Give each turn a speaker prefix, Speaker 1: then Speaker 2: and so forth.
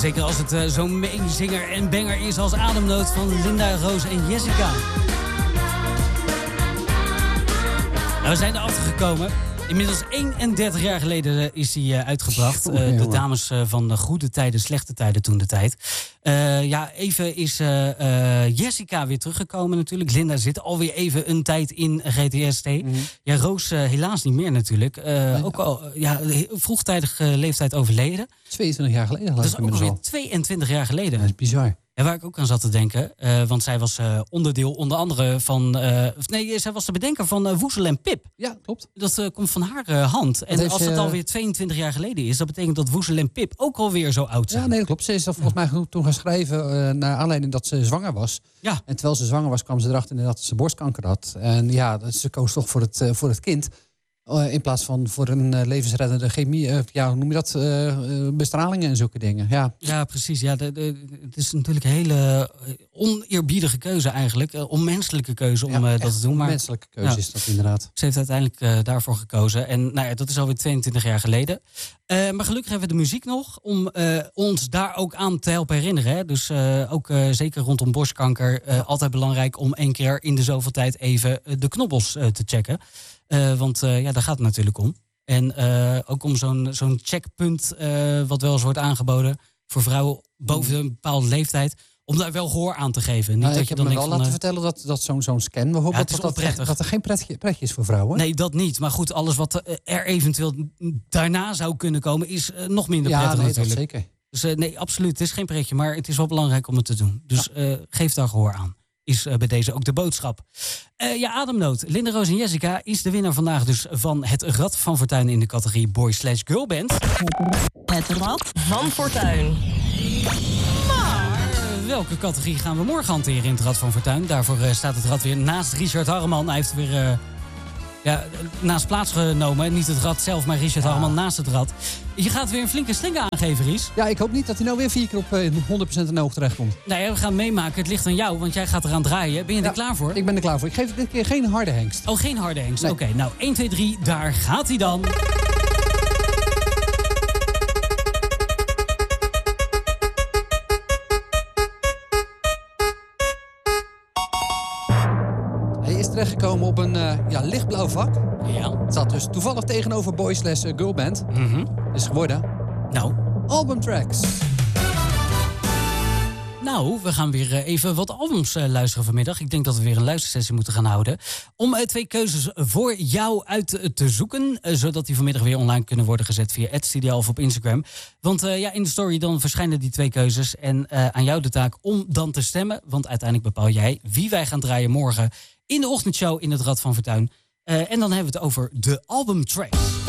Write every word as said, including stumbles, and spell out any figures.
Speaker 1: Zeker als het uh, zo'n meezinger en banger is als Ademnood van Linda, Roos en Jessica. Nou, we zijn erachter gekomen. Inmiddels eenendertig jaar geleden is hij uh, uitgebracht. Uh, de dames uh, van de goede tijden, slechte tijden toen de tijd. Uh, ja, even is uh, uh, Jessica weer teruggekomen natuurlijk. Linda zit alweer even een tijd in G T S T. Mm-hmm. Ja, Roos uh, helaas niet meer natuurlijk. Uh, nee, ook al uh, ja, vroegtijdige leeftijd overleden.
Speaker 2: tweeëntwintig jaar geleden.
Speaker 1: Dat is ook alweer tweeëntwintig jaar geleden.
Speaker 2: Dat is bizar.
Speaker 1: En waar ik ook aan zat te denken, uh, want zij was uh, onderdeel onder andere van... Uh, nee, zij was de bedenker van uh, Woezel en Pip.
Speaker 2: Ja, klopt.
Speaker 1: Dat uh, komt van haar uh, hand. En als het alweer tweeëntwintig jaar geleden is, dat betekent dat Woezel en Pip ook alweer zo oud zijn.
Speaker 2: Ja, nee, dat klopt. Ze is dat volgens mij toen gaan schrijven uh, naar aanleiding dat ze zwanger was.
Speaker 1: Ja. En
Speaker 2: terwijl ze zwanger was, kwam ze erachter dat ze borstkanker had. En ja, ze koos toch voor het, uh, voor het kind. Uh, in plaats van voor een uh, levensreddende chemie, uh, ja, hoe noem je dat? Uh, bestralingen en zulke dingen. Ja,
Speaker 1: ja precies. Ja, de, de, het is natuurlijk een hele oneerbiedige keuze eigenlijk. Uh, onmenselijke keuze om ja, uh, dat te doen. Maar
Speaker 2: onmenselijke keuze ja, is dat inderdaad.
Speaker 1: Ze heeft uiteindelijk uh, daarvoor gekozen. En nou ja, dat is alweer tweeëntwintig jaar geleden. Uh, maar gelukkig hebben we de muziek nog om uh, ons daar ook aan te helpen herinneren. Hè? Dus uh, ook uh, zeker rondom borstkanker uh, altijd belangrijk om één keer in de zoveel tijd even uh, de knobbels uh, te checken. Uh, want uh, ja, daar gaat het natuurlijk om. En uh, ook om zo'n, zo'n checkpunt uh, wat wel eens wordt aangeboden voor vrouwen boven een bepaalde leeftijd, om daar wel gehoor aan te geven. Niet
Speaker 2: nou,
Speaker 1: dat
Speaker 2: ik
Speaker 1: je
Speaker 2: heb
Speaker 1: dan
Speaker 2: me wel
Speaker 1: van,
Speaker 2: laten
Speaker 1: uh,
Speaker 2: vertellen dat, dat zo'n, zo'n scan bijvoorbeeld,
Speaker 1: ja,
Speaker 2: dat, dat, dat er geen pretje, pretje is voor vrouwen.
Speaker 1: Nee, dat niet. Maar goed, alles wat er eventueel daarna zou kunnen komen is uh, nog minder
Speaker 2: ja,
Speaker 1: prettig
Speaker 2: nee,
Speaker 1: natuurlijk.
Speaker 2: Dat zeker.
Speaker 1: Dus uh, nee, absoluut. Het is geen pretje, maar het is wel belangrijk om het te doen. Dus ja. uh, geef daar gehoor aan. Is uh, bij deze ook de boodschap. Uh, ja, Ademnood. Linda, Roos en Jessica is de winnaar vandaag dus van het Rad van Fortuin in de categorie Boy slash Girl Band.
Speaker 3: Het Rad van Fortuin.
Speaker 1: Maar welke categorie gaan we morgen hanteren in het Rad van Fortuin? Daarvoor uh, staat het rad weer naast Richard Harreman. Hij heeft weer uh, ja, naast plaatsgenomen. Niet het rad zelf, maar Richard ja. Harreman naast het rad. Je gaat weer een flinke slinger aangeven, Ries.
Speaker 2: Ja, ik hoop niet dat hij nou weer vier keer op uh, honderd procent in de oog terechtkomt.
Speaker 1: Nou ja, we gaan meemaken. Het ligt aan jou, want jij gaat eraan draaien. Ben je ja, er klaar voor?
Speaker 2: Ik ben er klaar voor. Ik geef dit keer geen harde hengst.
Speaker 1: Oh, geen harde hengst.
Speaker 2: Nee.
Speaker 1: Oké, okay, nou één, twee, drie, daar gaat hij dan.
Speaker 2: Hij is terechtgekomen op een uh, ja, lichtblauw vak.
Speaker 1: Ja.
Speaker 2: Het zat dus toevallig tegenover Boy slash Girl Band.
Speaker 1: Mm-hmm.
Speaker 2: Is geworden.
Speaker 1: Nou.
Speaker 2: Albumtracks.
Speaker 1: Nou, we gaan weer even wat albums uh, luisteren vanmiddag. Ik denk dat we weer een luistersessie moeten gaan houden. Om uh, twee keuzes voor jou uit uh, te zoeken. Uh, zodat die vanmiddag weer online kunnen worden gezet via at Studio Alpha op Instagram. Want uh, ja, in de story dan verschijnen die twee keuzes. En uh, aan jou de taak om dan te stemmen. Want uiteindelijk bepaal jij wie wij gaan draaien morgen in de ochtendshow in het Rad van Fortuin. Uh, en dan hebben we het over de albumtracks.